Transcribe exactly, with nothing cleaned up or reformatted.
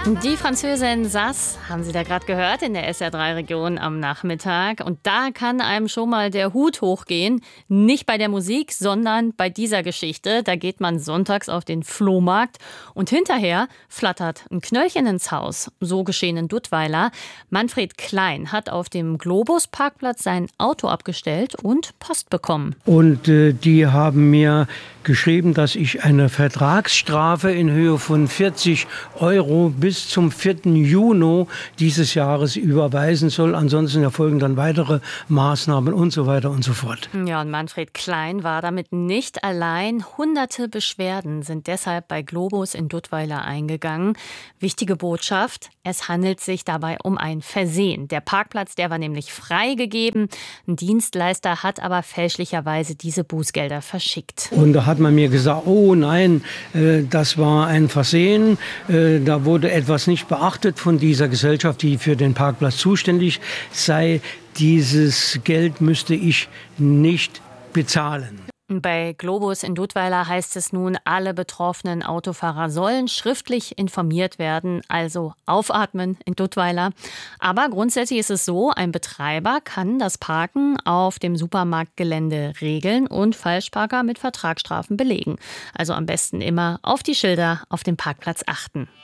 Die Französin Sass, haben Sie da gerade gehört, in der S R drei Region am Nachmittag. Und da kann einem schon mal der Hut hochgehen. Nicht bei der Musik, sondern bei dieser Geschichte. Da geht man sonntags auf den Flohmarkt und hinterher flattert ein Knöllchen ins Haus. So geschehen in Duttweiler. Manfred Klein hat auf dem Globus-Parkplatz sein Auto abgestellt und Post bekommen. Und äh, die haben mir geschrieben, dass ich eine Vertragsstrafe in Höhe von vierzig Euro bis zum vierten Juni dieses Jahres überweisen soll. Ansonsten erfolgen dann weitere Maßnahmen und so weiter und so fort. Ja, und Manfred Klein war damit nicht allein. Hunderte Beschwerden sind deshalb bei Globus in Duttweiler eingegangen. Wichtige Botschaft: Es handelt sich dabei um ein Versehen. Der Parkplatz, der war nämlich freigegeben. Ein Dienstleister hat aber fälschlicherweise diese Bußgelder verschickt. Und da hat man mir gesagt, oh nein, äh, das war ein Versehen. Äh, da wurde etwas nicht beachtet von dieser Gesellschaft, die für den Parkplatz zuständig sei. Dieses Geld müsste ich nicht bezahlen. Bei Globus in Duttweiler heißt es nun, alle betroffenen Autofahrer sollen schriftlich informiert werden, also aufatmen in Duttweiler. Aber grundsätzlich ist es so, ein Betreiber kann das Parken auf dem Supermarktgelände regeln und Falschparker mit Vertragsstrafen belegen. Also am besten immer auf die Schilder auf dem Parkplatz achten.